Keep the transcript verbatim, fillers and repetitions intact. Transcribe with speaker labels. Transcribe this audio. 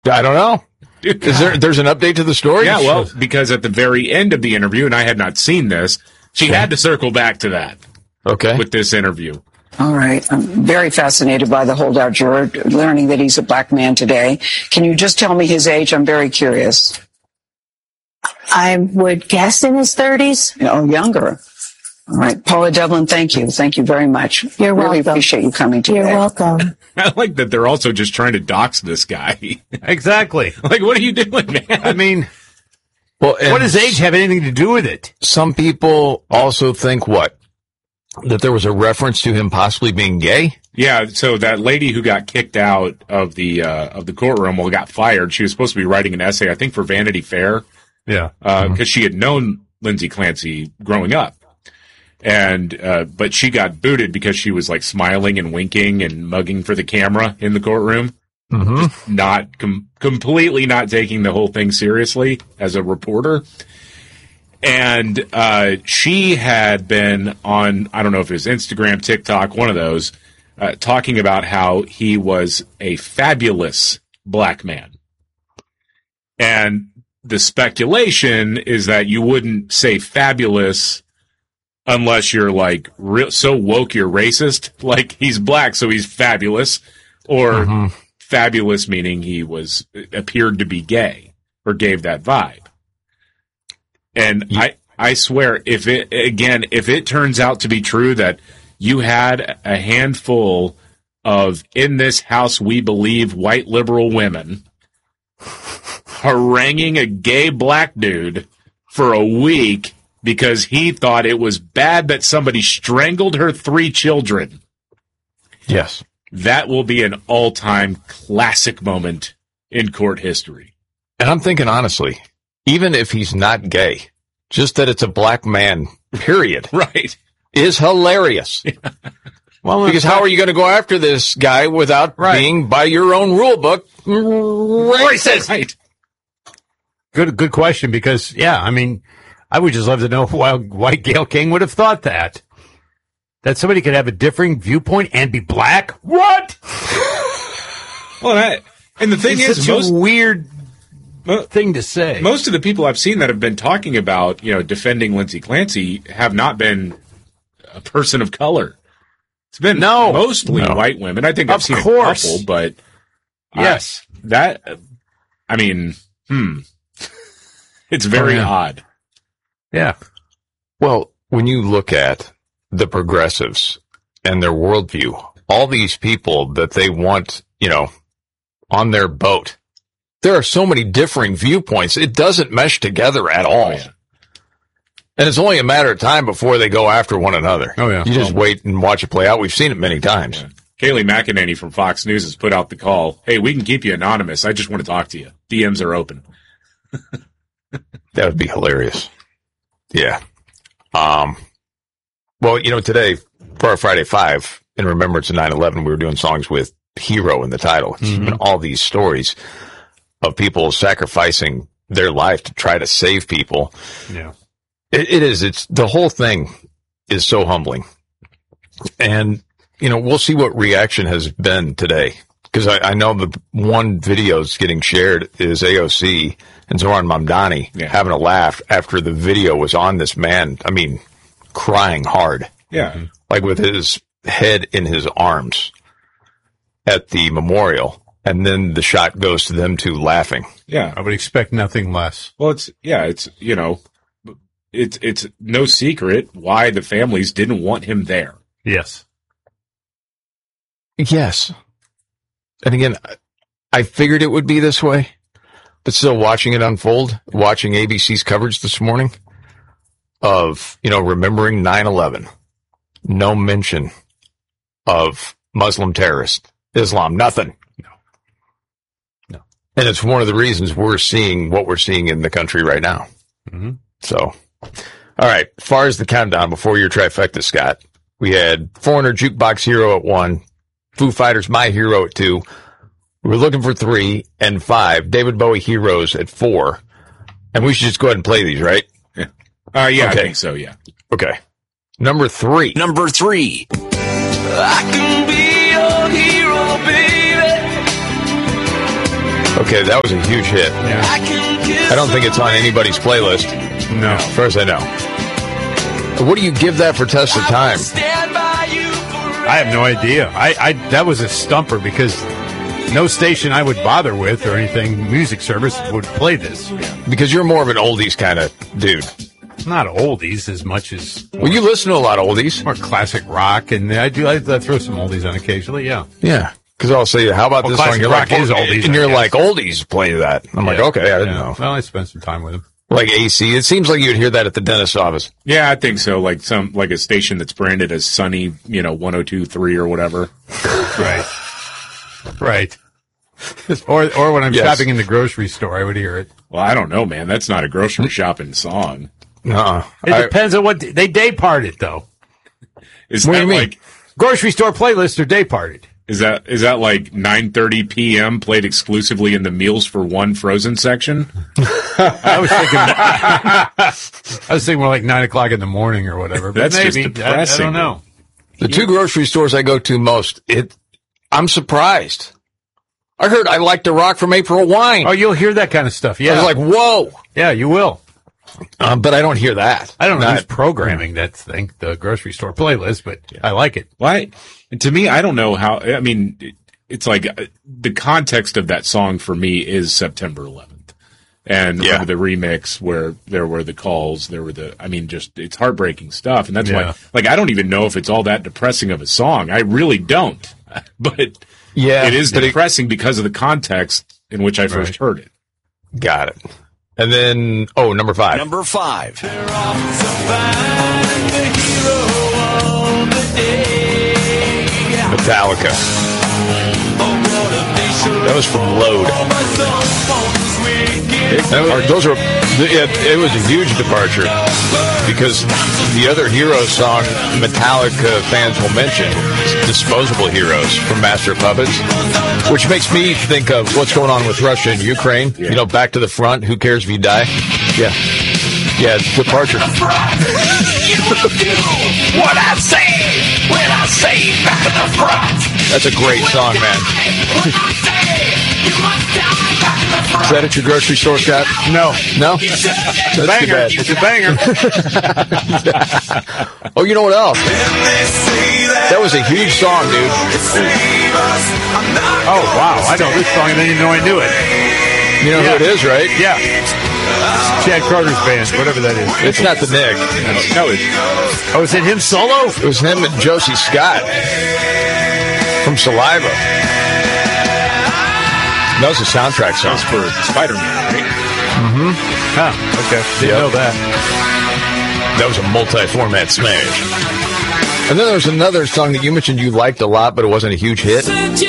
Speaker 1: I don't know. Is there? There's an update to the story?
Speaker 2: Yeah, well, because at the very end of the interview, and I had not seen this, she
Speaker 1: yeah.
Speaker 2: had to circle back to that.
Speaker 1: Okay.
Speaker 2: With this interview.
Speaker 3: All right. I'm very fascinated by the holdout juror, learning that he's a black man today. Can you just tell me his age? I'm very curious.
Speaker 4: I would guess in his thirties.
Speaker 3: Oh, younger. All right. Paula Devlin, thank you. Thank you very much.
Speaker 4: You're
Speaker 3: really
Speaker 4: welcome.
Speaker 3: appreciate you coming today.
Speaker 4: You're welcome.
Speaker 2: I like that they're also just trying to dox this guy.
Speaker 5: Exactly.
Speaker 2: Like, what are you doing, man?
Speaker 5: I mean,
Speaker 1: well,
Speaker 5: what does age have anything to do with it?
Speaker 1: Some people also think what? That there was a reference to him possibly being gay?
Speaker 2: Yeah, so that lady who got kicked out of the uh, of the courtroom, well, got fired. She was supposed to be writing an essay, I think, for Vanity Fair.
Speaker 5: Yeah.
Speaker 2: Because uh,
Speaker 5: mm-hmm.
Speaker 2: she had known Lindsay Clancy growing up. And, uh, but she got booted because she was like smiling and winking and mugging for the camera in the courtroom.
Speaker 1: Mm-hmm.
Speaker 2: Just not, com- completely not taking the whole thing seriously as a reporter. And, uh, she had been on, I don't know if it was Instagram, TikTok, one of those, uh, talking about how he was a fabulous black man. And the speculation is that you wouldn't say fabulous unless you're like re- so woke you're racist, like he's black so he's fabulous, or mm-hmm. fabulous meaning he was appeared to be gay or gave that vibe. And yeah. I I swear, if it again if it turns out to be true that you had a handful of in this house we believe white liberal women haranguing a gay black dude for a week because he thought it was bad that somebody strangled her three children.
Speaker 1: Yes.
Speaker 2: That will be an all-time classic moment in court history.
Speaker 1: And I'm thinking, honestly, even if he's not gay, just that it's a black man, period,
Speaker 2: right,
Speaker 1: is hilarious. Yeah. Well, because how are you going to go after this guy without right. being, by your own rule book, racist?
Speaker 2: Right.
Speaker 5: Good, good question, because, yeah, I mean, I would just love to know why, why Gayle King would have thought that. That somebody could have a differing viewpoint and be black? What?
Speaker 2: Well, that, and the thing
Speaker 5: it's
Speaker 2: is,
Speaker 5: such
Speaker 2: most,
Speaker 5: a weird
Speaker 2: mo-
Speaker 5: thing to say.
Speaker 2: Most of the people I've seen that have been talking about, you know, defending Lindsay Clancy have not been a person of color. It's been
Speaker 5: no,
Speaker 2: mostly
Speaker 5: no.
Speaker 2: white women. I think I've
Speaker 5: of
Speaker 2: seen
Speaker 5: course.
Speaker 2: a couple, but
Speaker 5: yes,
Speaker 2: uh, that, I mean, hmm, it's very oh, yeah. odd.
Speaker 5: Yeah.
Speaker 1: Well, when you look at the progressives and their worldview, all these people that they want, you know, on their boat, there are so many differing viewpoints. It doesn't mesh together at all. Oh, yeah. And it's only a matter of time before they go after one another.
Speaker 5: Oh, yeah.
Speaker 1: You just well, wait and watch it play out. We've seen it many times.
Speaker 2: Yeah. Kayleigh McEnany from Fox News has put out the call. Hey, we can keep you anonymous. I just want to talk to you. D Ms are open.
Speaker 1: That would be hilarious. Yeah. Um, well, you know, today for our Friday Five, in remembrance of nine eleven, we were doing songs with Hero in the title. It's mm-hmm. been all these stories of people sacrificing their life to try to save people.
Speaker 5: Yeah.
Speaker 1: It, it is. It's the whole thing is so humbling. And, you know, we'll see what reaction has been today. Because I, I know the one video that's getting shared is A O C and Zoran Mamdani yeah. having a laugh after the video was on this man, I mean, crying hard.
Speaker 2: Yeah.
Speaker 1: Like with his head in his arms at the memorial. And then the shot goes to them two laughing.
Speaker 2: Yeah.
Speaker 5: I would expect nothing less.
Speaker 2: Well, it's, yeah, it's, you know, it's, it's no secret why the families didn't want him there.
Speaker 5: Yes.
Speaker 1: Yes. And again, I figured it would be this way, but still watching it unfold, watching A B C's coverage this morning of, you know, remembering nine eleven, no mention of Muslim terrorists, Islam, nothing.
Speaker 5: No. No.
Speaker 1: And it's one of the reasons we're seeing what we're seeing in the country right now.
Speaker 5: Mm-hmm.
Speaker 1: So, all right, as far as the countdown before your trifecta, Scott, we had Foreigner Jukebox Hero at one, Foo Fighters My Hero at two. We were looking for three and five. David Bowie Heroes at four. And we should just go ahead and play these, right?
Speaker 2: Yeah. Uh, yeah,
Speaker 1: okay.
Speaker 2: I think so, yeah.
Speaker 1: Okay. Number three.
Speaker 6: Number three. I can be your hero, baby.
Speaker 1: Okay, that was a huge hit.
Speaker 5: Yeah.
Speaker 1: I don't think it's on anybody's playlist,
Speaker 5: No.
Speaker 1: as far as I know. What do you give that for test of time?
Speaker 5: I have no idea. I, I that was a stumper because no station I would bother with or anything, music service, would play this.
Speaker 1: Because you're more of an oldies kind of dude.
Speaker 5: Not oldies as much as
Speaker 1: Well, you listen to a lot of oldies.
Speaker 5: more classic rock, and I do I, I throw some oldies on occasionally. Yeah.
Speaker 1: Yeah. Because I'll say, how about
Speaker 5: Well,
Speaker 1: this song?
Speaker 5: classic
Speaker 1: You're
Speaker 5: rock
Speaker 1: like,
Speaker 5: is oldies,
Speaker 1: and
Speaker 5: I
Speaker 1: you're
Speaker 5: guess.
Speaker 1: like, oldies play that. I'm like,
Speaker 5: Yeah.
Speaker 1: okay, I didn't
Speaker 5: Yeah.
Speaker 1: know.
Speaker 5: Well, I spent some time with him.
Speaker 1: Like A C. It seems like you'd hear that at the dentist's office.
Speaker 2: Yeah, I think so. Like some like a station that's branded as Sunny, you know, one oh two point three or whatever.
Speaker 5: Right. Right. Or or when I'm
Speaker 1: Yes.
Speaker 5: shopping in the grocery store, I would hear it.
Speaker 2: Well, I don't know, man. That's not a grocery shopping song.
Speaker 1: Uh-uh.
Speaker 5: It
Speaker 1: I-
Speaker 5: depends on what they day parted though.
Speaker 2: Is
Speaker 1: What do
Speaker 2: that
Speaker 1: you mean?
Speaker 2: like
Speaker 5: Grocery store playlists are day parted.
Speaker 2: is that is that like nine thirty p.m. played exclusively in the Meals for One frozen section?
Speaker 5: I was thinking, I was thinking more like nine o'clock in the morning or whatever. But
Speaker 2: That's just
Speaker 5: maybe I, I
Speaker 2: depressing.
Speaker 5: don't know.
Speaker 1: The two grocery stores I go to most, it, I'm surprised. I heard I Like to Rock from April Wine.
Speaker 5: Oh, you'll hear that kind of stuff. Yeah,
Speaker 1: I was like, whoa.
Speaker 5: yeah, you will.
Speaker 1: Um, but I don't hear that.
Speaker 5: I don't know
Speaker 1: Not-
Speaker 5: who's programming that thing, the grocery store playlist, but I like it.
Speaker 2: Why? To me, I don't know how. I mean, it- it's like uh, the context of that song for me is September eleventh, and
Speaker 1: Yeah.
Speaker 2: the remix where there were the calls, there were the. I mean, just it's heartbreaking stuff, and that's
Speaker 5: Yeah.
Speaker 2: why. Like, I don't even know if it's all that depressing of a song. I really don't, but
Speaker 1: Yeah,
Speaker 2: it is
Speaker 1: but it-
Speaker 2: depressing because of the context in which I first heard it.
Speaker 1: Got it. And then, oh, number five.
Speaker 6: Number five.
Speaker 1: Metallica. That was from Load. That was- those are, it, it was a huge departure because the other Heroes song Metallica fans will mention is Disposable Heroes from Master of Puppets, which makes me think of what's going on with Russia and Ukraine. You know, back to the front, who cares if you die? Yeah. Yeah, departure.
Speaker 6: What I say when I say back to the front.
Speaker 1: That's a great song, man. Is that at your grocery store, Scott?
Speaker 5: No,
Speaker 1: No? That's too
Speaker 5: banger.
Speaker 1: bad.
Speaker 5: It's a banger.
Speaker 1: Oh, you know what else? That was a huge song, dude.
Speaker 5: Oh wow, I know this song. I didn't even know I knew it.
Speaker 1: You know
Speaker 5: Yeah.
Speaker 1: who it is, right?
Speaker 5: Yeah, Chad Carter's band, whatever that is.
Speaker 1: It's not the Nick.
Speaker 2: No, it,
Speaker 5: Oh, is it him solo?
Speaker 1: It was him and Josie Scott from Saliva. That was a soundtrack song.
Speaker 2: that's for Spider-Man, right?
Speaker 5: Huh? Okay, didn't
Speaker 1: Yep.
Speaker 5: know that.
Speaker 1: That was a multi-format smash. And then there was another song that you mentioned you liked a lot, but it wasn't a huge hit.